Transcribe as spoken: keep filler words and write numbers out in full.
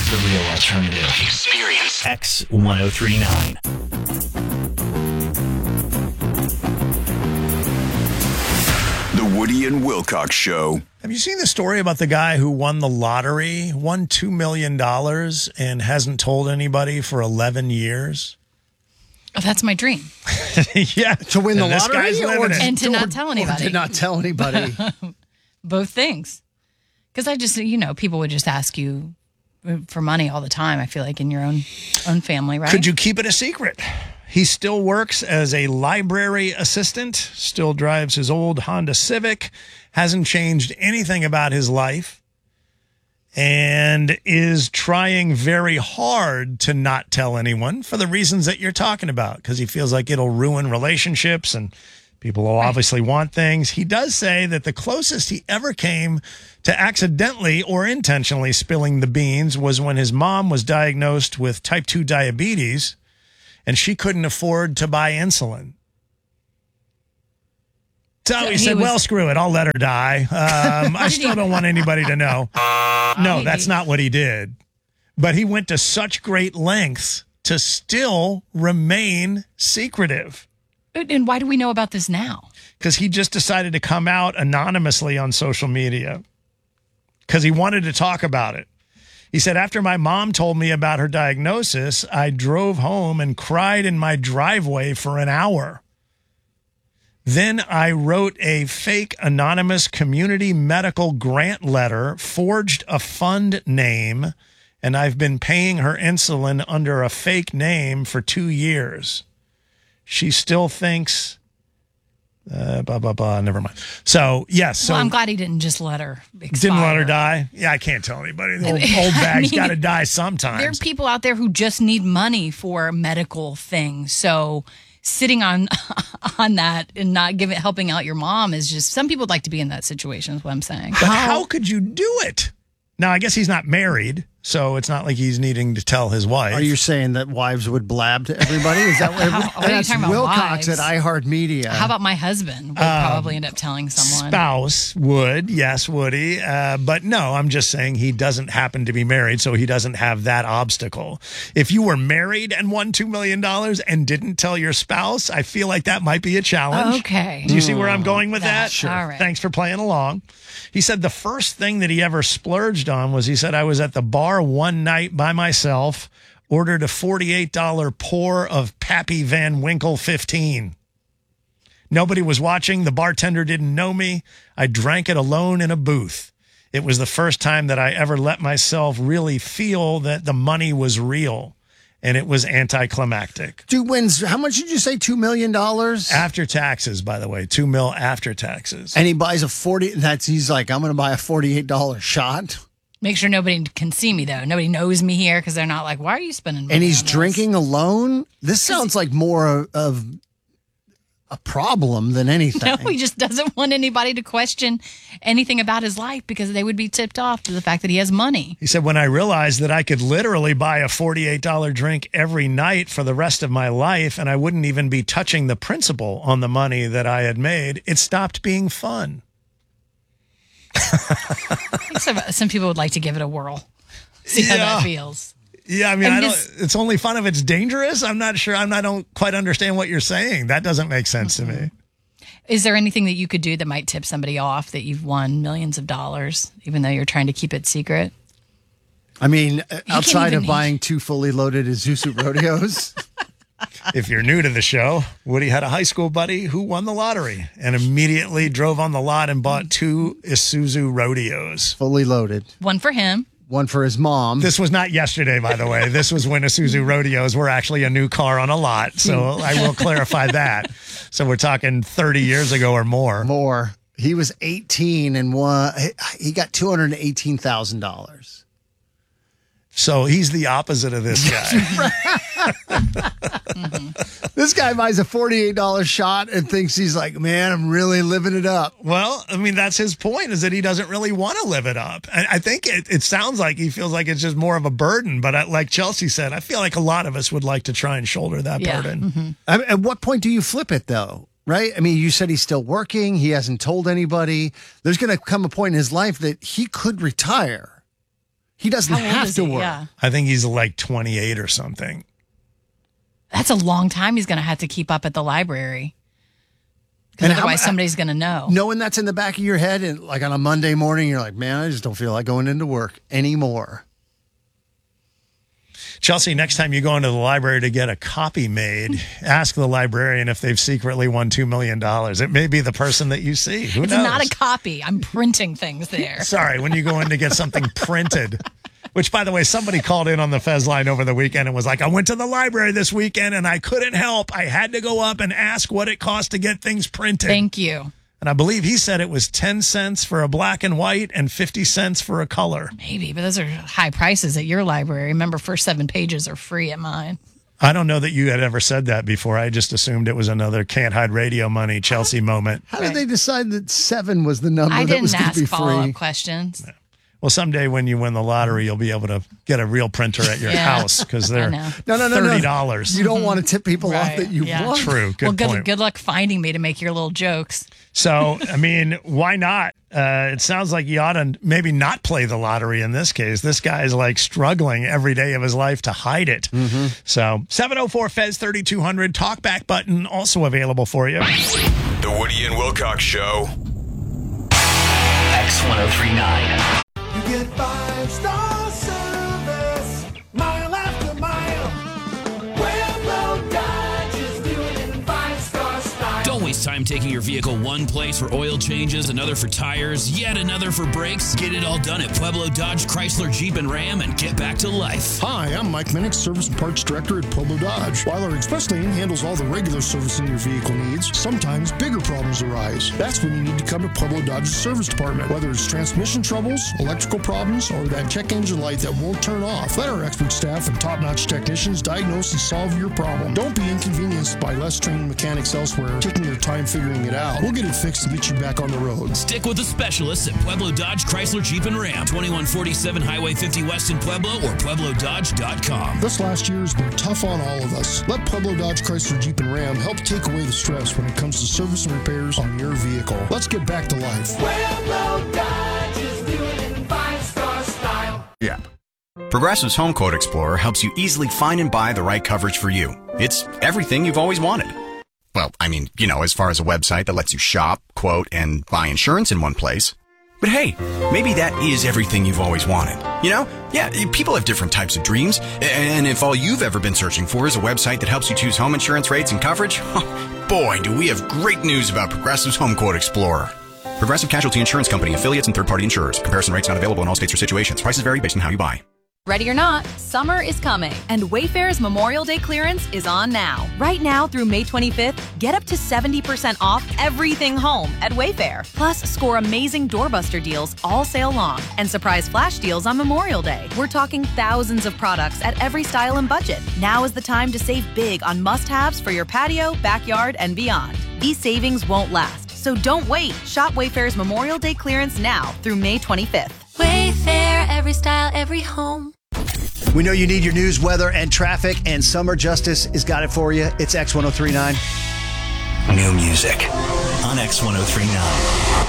The real alternative. Experience X ten thirty-nine. The Woody and Wilcox Show. Have you seen the story about the guy who won the lottery, won two million dollars, and hasn't told anybody for eleven years? Oh, that's my dream. Yeah. To win the And this lottery guy's living or it. And to or- not tell anybody. Or to not tell anybody. Both things. Because I just, you know, people would just ask you for money all the time, I feel like, in your own own family, right? Could you keep it a secret? He still works as a library assistant, still drives his old Honda Civic, hasn't changed anything about his life, and is trying very hard to not tell anyone for the reasons that you're talking about, because he feels like it'll ruin relationships and people will obviously want things. He does say that the closest he ever came to accidentally or intentionally spilling the beans was when his mom was diagnosed with type two diabetes and she couldn't afford to buy insulin. So he, he said, was- well, screw it. I'll let her die. Um, I still don't want anybody to know. No, that's not what he did. But he went to such great lengths to still remain secretive. And why do we know about this now? Because he just decided to come out anonymously on social media because he wanted to talk about it. He said, after my mom told me about her diagnosis, I drove home and cried in my driveway for an hour. Then I wrote a fake anonymous community medical grant letter, forged a fund name, and I've been paying her insulin under a fake name for two years. She still thinks, uh, blah, blah, blah, never mind. So, yes. So well, I'm glad he didn't just let her expire. Didn't let her die? Yeah, I can't tell anybody. The old, old bag's mean, got to die sometimes. There are people out there who just need money for medical things. So sitting on on that and not giving helping out your mom is just, some people would like to be in that situation is what I'm saying. But how could you do it? Now, I guess he's not married, so it's not like he's needing to tell his wife. Are you saying that wives would blab to everybody? Is that what, How- what are you that's talking about, Wilcox wives? at iHeartMedia. How about my husband would Um, probably end up telling someone? Spouse would, yes, Woody. Uh, but no, I'm just saying he doesn't happen to be married, so he doesn't have that obstacle. If you were married and won two million dollars and didn't tell your spouse, I feel like that might be a challenge. Okay. Do you see where I'm going with that? That- Sure. all right. Thanks for playing along. He said the first thing that he ever splurged on was, he said, I was at the bar one night by myself, ordered a forty-eight dollars pour of Pappy Van Winkle fifteen. Nobody was watching. The bartender didn't know me. I drank it alone in a booth. It was the first time that I ever let myself really feel that the money was real. And it was anticlimactic. Two wins. How much did you say? Two million dollars After taxes, by the way, two mil after taxes. and he buys a forty. That's he's like, I'm going to buy a forty-eight dollar shot, Make sure nobody can see me, though. Nobody knows me here because they're not like, why are you spending money and he's on this? drinking alone. This sounds like more of, of a problem than anything. No, he just doesn't want anybody to question anything about his life because they would be tipped off to the fact that he has money. He said, when I realized that I could literally buy a forty-eight dollars drink every night for the rest of my life and I wouldn't even be touching the principal on the money that I had made, it stopped being fun. I think some, some people would like to give it a whirl, see how Yeah. that feels. Yeah, I mean, And I don't, this- it's only fun if it's dangerous. I'm not sure. I'm, I don't quite understand what you're saying. That doesn't make sense Mm-hmm. to me. Is there anything that you could do that might tip somebody off that you've won millions of dollars, even though you're trying to keep it secret? I mean, outside even- of buying two fully loaded Isuzu rodeos. If you're new to the show, Woody had a high school buddy who won the lottery and immediately drove on the lot and bought two Isuzu rodeos. Fully loaded. One for him. One for his mom. This was not yesterday, by the way. This was when Isuzu rodeos were actually a new car on a lot. So I will clarify that. So we're talking thirty years ago or more. More. He was eighteen and won. He got two hundred eighteen thousand dollars. So he's the opposite of this guy. This guy buys a forty-eight dollar shot and thinks he's like, man, I'm really living it up. Well, I mean, that's his point, is that he doesn't really want to live it up. And I think it, it sounds like he feels like it's just more of a burden. But I, like Chelsea said, I feel like a lot of us would like to try and shoulder that Yeah. burden. I mean, at what point do you flip it, though? Right? I mean, you said he's still working. He hasn't told anybody. There's going to come a point in his life that he could retire. He doesn't How old have is to he? work. Yeah. I think he's like twenty-eight or something. That's a long time he's going to have to keep up at the library. Because And how- otherwise somebody's going to know. Knowing that's in the back of your head, and like on a Monday morning, you're like, man, I just don't feel like going into work anymore. Chelsea, next time you go into the library to get a copy made, ask the librarian if they've secretly won two million dollars. It may be the person that you see. Who It's knows? not a copy. I'm printing things there. Sorry, when you go in to get something printed. Which, by the way, somebody called in on the Fez line over the weekend and was like, I went to the library this weekend and I couldn't help. I had to go up and ask what it cost to get things printed. Thank you. And I believe he said it was ten cents for a black and white and fifty cents for a color. Maybe, but those are high prices at your library. Remember, first seven pages are free at mine. I don't know that you had ever said that before. I just assumed it was another Can't Hide Radio Money Chelsea moment. How did Right. they decide that seven was the number I that was didn't going to ask be follow-up free? questions. Well, someday when you win the lottery, you'll be able to get a real printer at your Yeah. house because they're know. No, no, no, no. thirty dollars. You don't want to tip people off Right, that you yeah. won. True. Good well, good, point. good luck finding me to make your little jokes. So, I mean, why not? Uh, it sounds like you ought to maybe not play the lottery in this case. This guy's like struggling every day of his life to hide it. Mm-hmm. So, seven oh four Fez thirty-two hundred, talkback button also available for you. The Woody and Wilcox Show. X ten thirty-nine. You get five star service, mile after mile. Pueblo Dodge is doing it in five star style. Don't waste time taking your vehicle one place for oil changes, another for tires, yet another for brakes. Get it all done at Pueblo Dodge, Chrysler, Jeep, and Ram and get back to life. Hi, I'm Mike Minnick, Service and Parts Director at Pueblo Dodge. While our express lane handles all the regular servicing your vehicle needs, sometimes bigger problems arise. That's when you need to come to Pueblo Dodge's service department. Whether it's transmission troubles, electrical problems, or that check engine light that won't turn off, let our expert staff and top-notch technicians diagnose and solve your problem. Don't be inconvenienced by less trained mechanics elsewhere taking their time figuring it out. We'll get it fixed and get you back on the road. Stick with the specialists at Pueblo Dodge, Chrysler, Jeep, and Ram. twenty-one forty-seven Highway fifty West in Pueblo or pueblo dodge dot com. This last year has been tough on all of us. Let Pueblo Dodge, Chrysler, Jeep, and Ram help take away the stress when it comes to service and repairs on your vehicle. Let's get back to life. Pueblo Dodge is doing it in five star style. Yeah. Progressive's Home Quote Explorer helps you easily find and buy the right coverage for you. It's everything you've always wanted. Well, I mean, you know, as far as a website that lets you shop, quote, and buy insurance in one place. But hey, maybe that is everything you've always wanted. You know? Yeah, people have different types of dreams. And if all you've ever been searching for is a website that helps you choose home insurance rates and coverage, boy, do we have great news about Progressive's Home Quote Explorer. Progressive Casualty Insurance Company, affiliates, and third-party insurers. Comparison rates not available in all states or situations. Prices vary based on how you buy. Ready or not, summer is coming, and Wayfair's Memorial Day clearance is on now. Right now through May twenty-fifth, get up to seventy percent off everything home at Wayfair. Plus, score amazing doorbuster deals all sale long and surprise flash deals on Memorial Day. We're talking thousands of products at every style and budget. Now is the time to save big on must-haves for your patio, backyard, and beyond. These savings won't last, so don't wait. Shop Wayfair's Memorial Day clearance now through May twenty-fifth. Wayfair, every style, every home. We know you need your news, weather, and traffic, and Summer Justice has got it for you. It's X ten thirty-nine. New music on X ten thirty-nine.